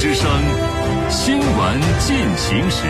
之声新闻进行时。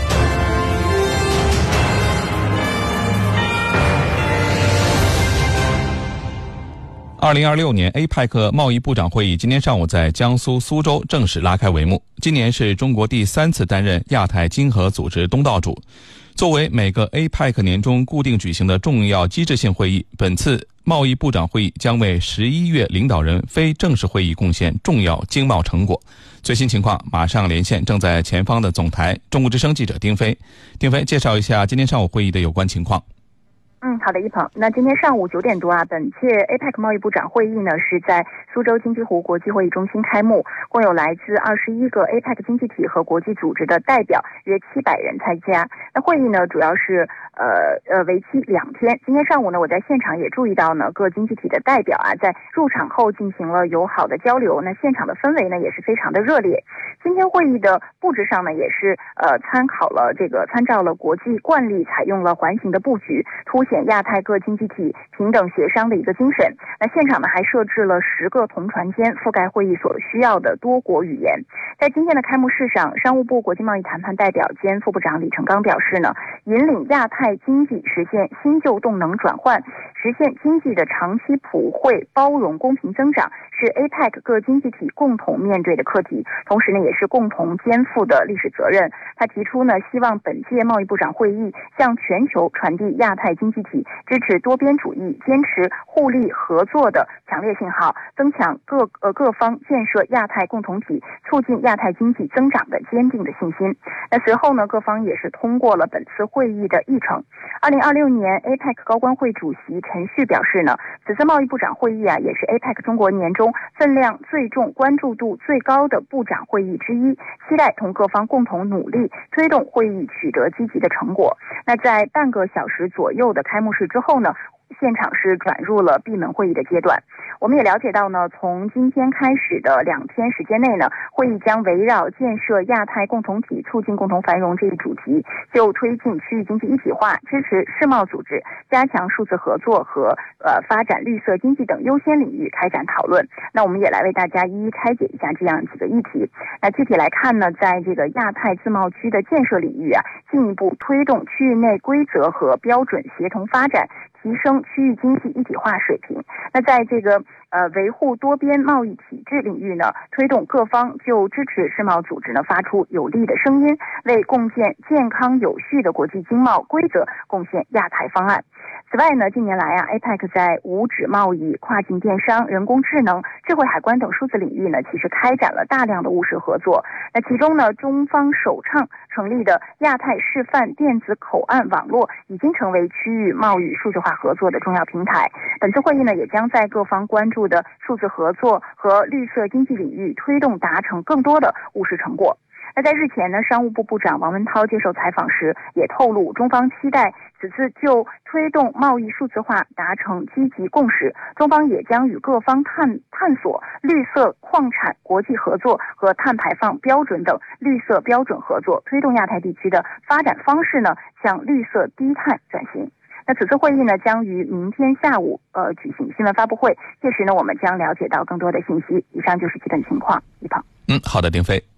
2026年 APEC 贸易部长会议今天上午在江苏苏州正式拉开帷幕。今年是中国第3次担任亚太经合组织东道主。作为每个 APEC 年中固定举行的重要机制性会议，本次贸易部长会议将为11月领导人非正式会议贡献重要经贸成果。最新情况马上连线正在前方的总台中国之声记者丁飞。丁飞，介绍一下今天上午会议的有关情况。 好的，一鹏。那今天上午9点多本届 APEC 贸易部长会议呢是在苏州金鸡湖国际会议中心开幕，共有来自21个 APEC 经济体和国际组织的代表约700人参加。那会议呢主要是为期2天。今天上午呢我在现场也注意到呢各经济体的代表在入场后进行了友好的交流，那现场的氛围呢也是非常的热烈。今天会议的布置上呢也是参照了国际惯例，采用了环形的布局，凸显亚太各经济体平等协商的一个精神。那现场呢还设置了10个铜船间，覆盖会议所需要的多国语言。在今天的开幕式上，商务部国际贸易谈判代表兼副部长李成刚表示呢，引领亚太经济实现新旧动能转换，实现经济的长期普惠、包容、公平增长，是 APEC 各经济体共同面对的课题，同时呢也是共同肩负的历史责任。他提出呢，希望本届贸易部长会议向全球传递亚太经济体支持多边主义、坚持互利合作的强烈信号，增强各方建设亚太共同体、促进亚太经济增长的坚定的信心。那随后呢，各方也是通过了本次会议的议程。2026年 APEC 高官会主席陈旭表示呢，此次贸易部长会议也是 APEC 中国年中分量最重、关注度最高的部长会议之一，期待同各方共同努力，推动会议取得积极的成果。那在半个小时左右的开幕式之后呢，现场是转入了闭门会议的阶段。我们也了解到呢，从今天开始的2天时间内呢，会议将围绕建设亚太共同体、促进共同繁荣这一主题，就推进区域经济一体化、支持世贸组织、加强数字合作和发展绿色经济等优先领域开展讨论。那我们也来为大家一一拆解一下这样几个议题。那具体来看呢，在这个亚太自贸区的建设领域进一步推动区域内规则和标准协同发展，提升区域经济一体化水平。那在这个维护多边贸易体制领域呢，推动各方就支持世贸组织呢发出有力的声音，为共建健康有序的国际经贸规则贡献亚太方案。此外呢，近年来APEC 在无纸贸易、跨境电商、人工智能、智慧海关等数字领域呢，其实开展了大量的务实合作。那其中呢，中方首倡成立的亚太示范电子口岸网络，已经成为区域贸易数字化合作的重要平台。本次会议呢，也将在各方关注的数字合作和绿色经济领域推动达成更多的务实成果。那在日前呢，商务部部长王文涛接受采访时也透露，中方期待此次就推动贸易数字化达成积极共识，中方也将与各方探索绿色矿产国际合作和碳排放标准等绿色标准合作，推动亚太地区的发展方式呢向绿色低碳转型。那此次会议呢将于明天下午举行新闻发布会，届时呢我们将了解到更多的信息。以上就是基本情况。一鹏。 好的，丁飞。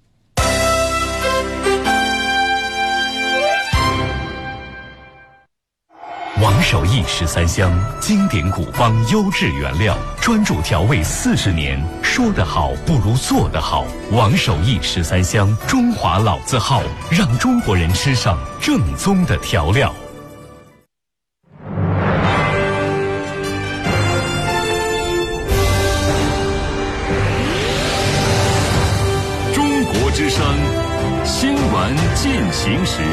王守义13香，经典古方，优质原料，专注调味40年。说得好不如做得好。王守义13香，中华老字号，让中国人吃上正宗的调料。中国之声新闻进行时。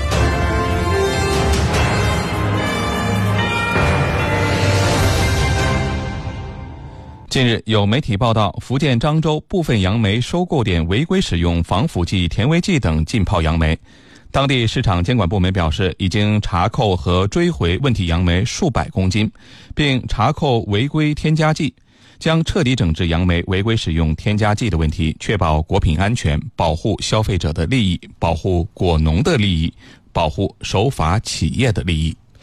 近日有媒体报道，福建漳州部分杨梅收购点违规使用防腐剂、甜味剂等浸泡杨梅。当地市场监管部门表示，已经查扣和追回问题杨梅数百公斤，并查扣违规添加剂，将彻底整治杨梅违规使用添加剂的问题，确保果品安全，保护消费者的利益，保护果农的利益，保护守法企业的利益。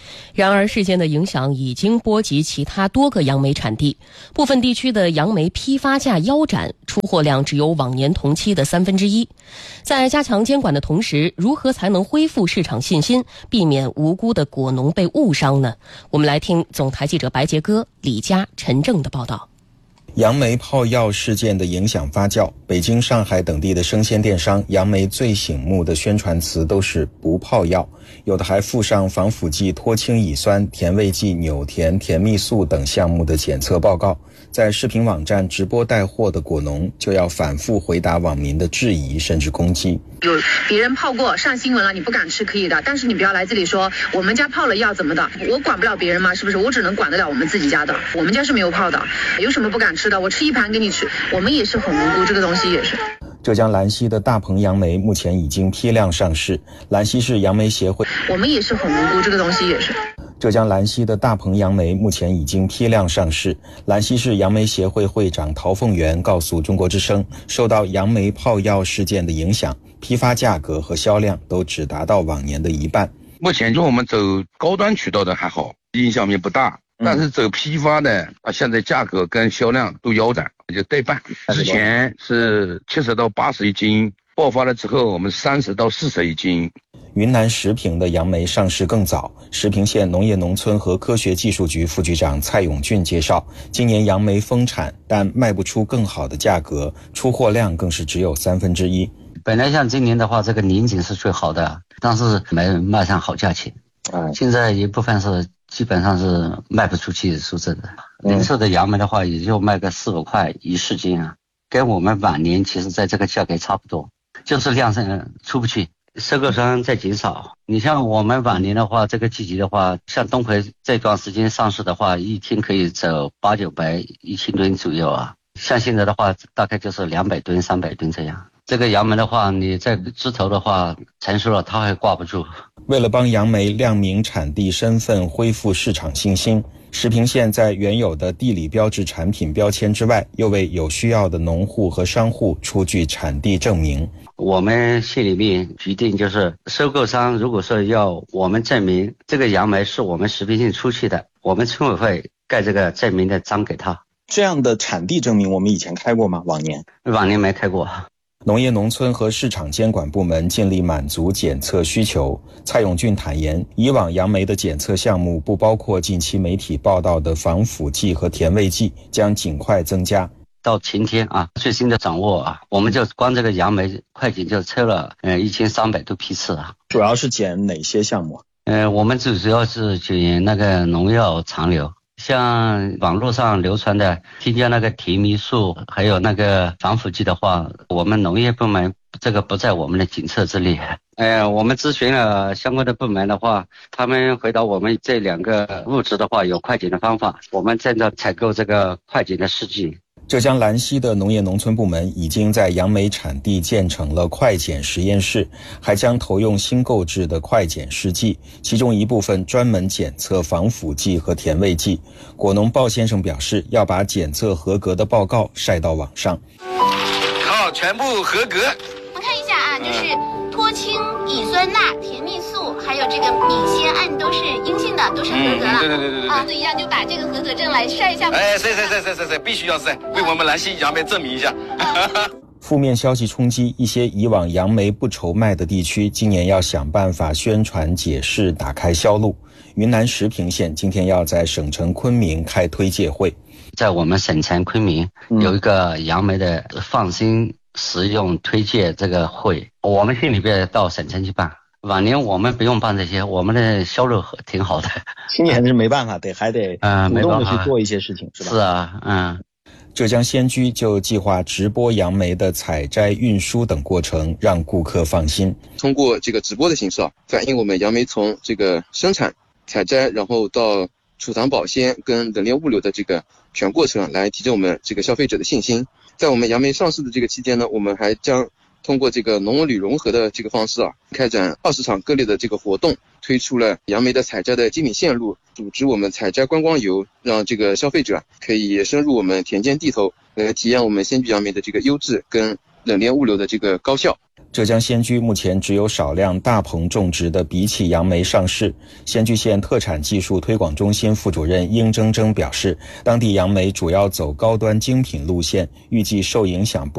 然而事件的影响已经波及其他多个杨梅产地，部分地区的杨梅批发价腰斩，出货量只有往年同期的1/3。在加强监管的同时，如何才能恢复市场信心，避免无辜的果农被误伤呢？我们来听总台记者白杰哥、李佳、陈正的报道。 杨梅泡药事件的影响发酵，北京、上海等地的生鲜电商杨梅最醒目的宣传词都是不泡药，有的还附上防腐剂脱氢乙酸、甜味剂纽甜、甜蜜素等项目的检测报告。在视频网站直播带货的果农就要反复回答网民的质疑甚至攻击。 有别人泡过上新闻了，你不敢吃可以的，但是你不要来这里说我们家泡了药怎么的，我管不了别人吗？是不是？我只能管得了我们自己家的，我们家是没有泡的，有什么不敢吃的？我吃一盘给你吃，我们也是很无辜，这个东西也是。 浙江兰溪的大棚杨梅目前已经批量上市，兰溪市杨梅协会我们也是很无辜，这个东西也是。 浙江兰溪的大棚杨梅目前已经批量上市，兰溪市杨梅协会会长陶凤元告诉中国之声，受到杨梅泡药事件的影响，批发价格和销量都只达到往年的一半。 目前就我们走高端渠道的还好，影响面不大，但是走批发的现在价格跟销量都腰斩，就对半。之前是70到80一斤，爆发了之后我们30到40一斤。 云南石屏的杨梅上市更早，石屏县农业农村和科学技术局副局长蔡永俊介绍，今年杨梅丰产，但卖不出更好的价格，出货量更是只有1/3。 本来像今年的话，这个年景是最好的，但是没卖上好价钱。现在一部分是基本上是卖不出去出这的。零售的杨梅的话，也就卖个4-5块1-4斤啊，跟我们往年其实在这个价格差不多，就是量出不去。收购商在减少，你像我们往年的话，这个季节的话，像东葵这段时间上市的话，一天可以走800-900、1000吨左右啊。像现在的话，大概就是200吨、300吨这样。这个杨梅的话，你在枝头的话成熟了，它还挂不住。 为了帮杨梅亮明产地身份，恢复市场信心，石屏县在原有的地理标志产品标签之外，又为有需要的农户和商户出具产地证明。 我们县里面决定，就是收购商如果说要我们证明这个杨梅是我们石屏县出去的，我们村委会盖这个证明的章给他。 这样的产地证明我们以前开过吗？往年没开过。 农业农村和市场监管部门尽力满足检测需求。蔡永俊坦言，以往杨梅的检测项目不包括近期媒体报道的防腐剂和甜味剂，将尽快增加。 到前天最新的掌握我们就光这个杨梅快检就抽了1300多批次主要是检哪些项目？ 我们主要是检那个农药残留，像网络上流传的添加那个甜蜜素还有那个防腐剂的话，我们农业部门这个不在我们的检测之列。我们咨询了相关的部门的话，他们回答我们这2个物质的话有快检的方法，我们正在采购这个快检的试剂。 浙江兰溪的农业农村部门已经在杨梅产地建成了快检实验室，还将投用新购置的快检试剂，其中一部分专门检测防腐剂和甜味剂。果农鲍先生表示，要把检测合格的报告晒到网上。 好，全部合格。 我们看一下就是脱氢乙酸钠、甜蜜素还有这个醚酰胺都是阴性的，都是合格了。对对一样就把这个合格证来晒一下。 晒，必须要晒，为我们兰溪杨梅证明一下。 负面消息冲击，一些以往杨梅不愁卖的地区，今年要想办法宣传解释，打开销路。云南石屏县今天要在省城昆明开推介会。 在我们省城昆明有一个杨梅的放心食用推荐这个会，我们县里边到省城去办。往年我们不用办这些，我们的销路挺好的。 今年是没办法，还得主动的去做一些事情，是吧？ 是啊， 浙江仙居就计划直播杨梅的采摘、运输等过程，让顾客放心。 通过这个直播的形式反映我们杨梅从这个生产、采摘，然后到储藏保鲜跟冷链物流的这个全过程，来提振我们这个消费者的信心。在我们杨梅上市的这个期间呢，我们还将通过这个农旅融合的这个方式开展20场各类的这个活动，推出了杨梅的采摘的精品线路，组织我们采摘观光游，让这个消费者可以深入我们田间地头，来体验我们仙居杨梅的这个优质跟冷链物流的这个高效。 浙江仙居目前只有少量大棚种植的荸荠杨梅上市。仙居县特产技术推广中心副主任殷铮铮表示，当地杨梅主要走高端精品路线，预计受影响不